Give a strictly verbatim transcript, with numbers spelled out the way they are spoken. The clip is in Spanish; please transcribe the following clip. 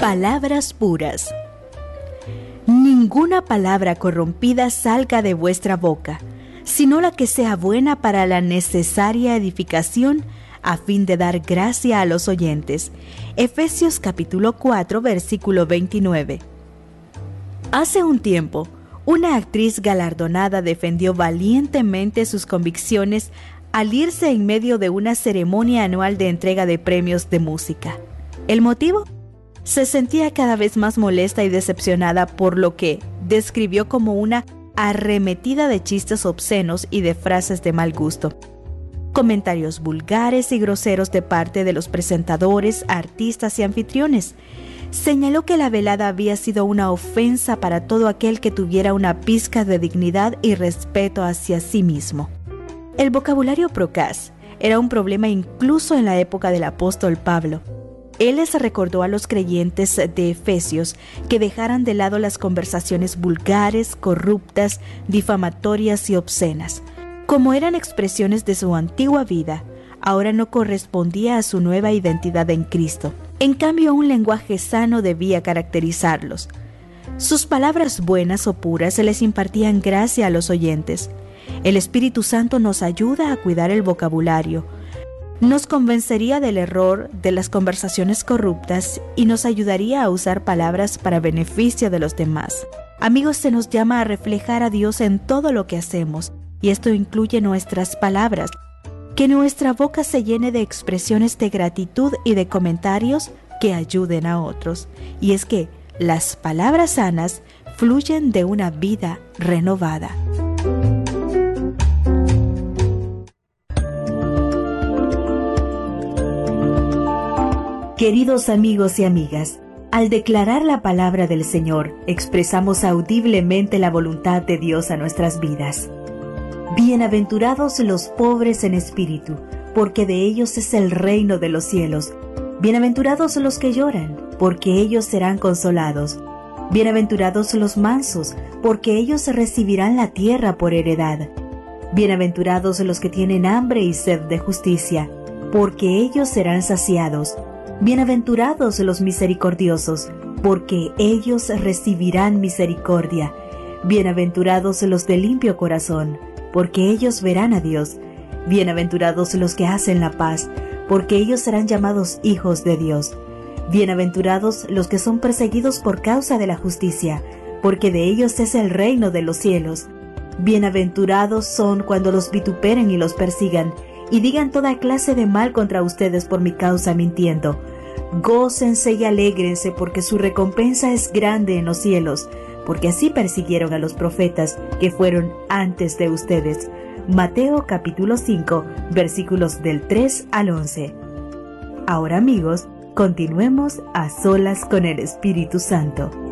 Palabras puras. Ninguna palabra corrompida salga de vuestra boca, sino la que sea buena para la necesaria edificación, a fin de dar gracia a los oyentes. Efesios capítulo cuatro, versículo veintinueve. Hace un tiempo, una actriz galardonada defendió valientemente sus convicciones al irse en medio de una ceremonia anual de entrega de premios de música. ¿El motivo? Se sentía cada vez más molesta y decepcionada por lo que describió como una arremetida de chistes obscenos y de frases de mal gusto. Comentarios vulgares y groseros de parte de los presentadores, artistas y anfitriones. Señaló que la velada había sido una ofensa para todo aquel que tuviera una pizca de dignidad y respeto hacia sí mismo. El vocabulario procaz era un problema incluso en la época del apóstol Pablo. Él les recordó a los creyentes de Efesios que dejaran de lado las conversaciones vulgares, corruptas, difamatorias y obscenas. Como eran expresiones de su antigua vida, ahora no correspondía a su nueva identidad en Cristo. En cambio, un lenguaje sano debía caracterizarlos. Sus palabras buenas o puras se les impartían gracia a los oyentes. El Espíritu Santo nos ayuda a cuidar el vocabulario, nos convencería del error de las conversaciones corruptas y nos ayudaría a usar palabras para beneficio de los demás. Amigos, se nos llama a reflejar a Dios en todo lo que hacemos, y esto incluye nuestras palabras. Que nuestra boca se llene de expresiones de gratitud y de comentarios que ayuden a otros. Y es que las palabras sanas fluyen de una vida renovada. Queridos amigos y amigas, al declarar la palabra del Señor, expresamos audiblemente la voluntad de Dios a nuestras vidas. Bienaventurados los pobres en espíritu, porque de ellos es el reino de los cielos. Bienaventurados los que lloran, porque ellos serán consolados. Bienaventurados los mansos, porque ellos recibirán la tierra por heredad. Bienaventurados los que tienen hambre y sed de justicia, porque ellos serán saciados. Bienaventurados los misericordiosos, porque ellos recibirán misericordia. Bienaventurados los de limpio corazón, porque ellos verán a Dios. Bienaventurados los que hacen la paz, porque ellos serán llamados hijos de Dios. Bienaventurados los que son perseguidos por causa de la justicia, porque de ellos es el reino de los cielos. Bienaventurados son cuando los vituperen y los persigan, y digan toda clase de mal contra ustedes por mi causa mintiendo. Gócense y alégrense, porque su recompensa es grande en los cielos, porque así persiguieron a los profetas que fueron antes de ustedes. Mateo capítulo cinco, versículos del tres al once. Ahora, amigos, continuemos a solas con el Espíritu Santo.